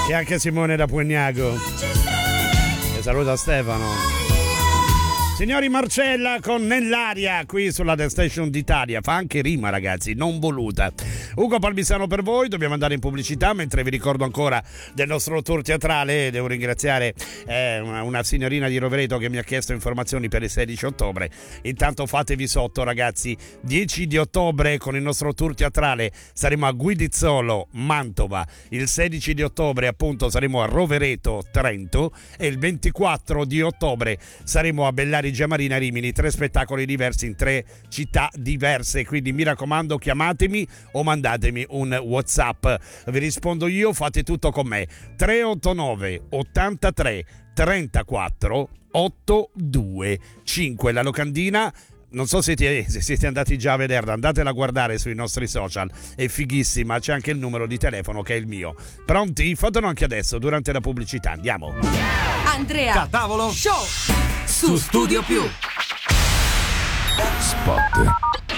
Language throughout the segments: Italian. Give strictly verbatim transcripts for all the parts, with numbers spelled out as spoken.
E anche Simone da Pugnago. E saluta Stefano. Signori, Marcella con Nell'aria qui sulla The Station d'Italia. Fa anche rima, ragazzi, non voluta. Ugo Palmisano per voi, dobbiamo andare in pubblicità, mentre vi ricordo ancora del nostro tour teatrale. Devo ringraziare eh, una, una signorina di Rovereto che mi ha chiesto informazioni per il sedici ottobre. Intanto fatevi sotto, ragazzi. dieci di ottobre con il nostro tour teatrale saremo a Guidizzolo, Mantova. Il sedici di ottobre appunto saremo a Rovereto, Trento, e il ventiquattro di ottobre saremo a Bellari Giamarina, Rimini. Tre spettacoli diversi in tre città diverse, quindi mi raccomando, chiamatemi o mandatemi un WhatsApp, vi rispondo io, fate tutto con me. Tre otto nove ottantatré trentaquattro ottocentoventicinque. La locandina, non so se siete, se siete andati già a vederla, andatela a guardare sui nostri social, è fighissima, c'è anche il numero di telefono che è il mio. Pronti? Fatelo anche adesso durante la pubblicità, andiamo. Andrea Catavolo Show su Studio Più. Spot.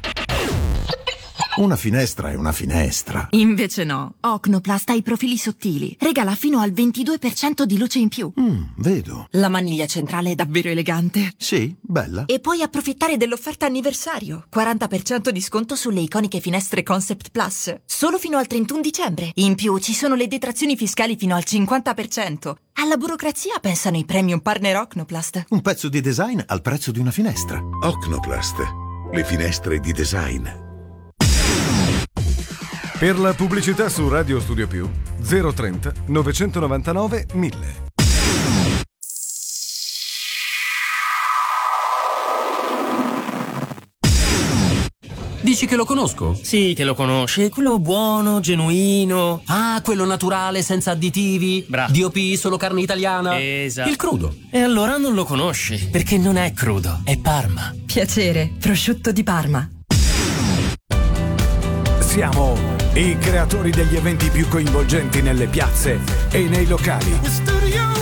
Una finestra è una finestra. Invece no, Ocnoplast ha i profili sottili. Regala fino al ventidue per cento di luce in più. Mm, vedo. La maniglia centrale è davvero elegante. Sì, bella. E puoi approfittare dell'offerta anniversario. quaranta per cento di sconto sulle iconiche finestre Concept Plus. Solo fino al trentuno dicembre. In più ci sono le detrazioni fiscali fino al cinquanta per cento. Alla burocrazia pensano i premium partner Ocnoplast. Un pezzo di design al prezzo di una finestra. Ocnoplast, le finestre di design. Per la pubblicità su Radio Studio Più zero trenta novecentonovantanove mille. Dici che lo conosco? Sì, che lo conosci. Quello buono, genuino. Ah, quello naturale, senza additivi. Bravo. D O P, solo carne italiana. Esatto. Il crudo. E allora non lo conosci, perché non è crudo, è Parma. Piacere, prosciutto di Parma. Siamo i creatori degli eventi più coinvolgenti nelle piazze e nei locali.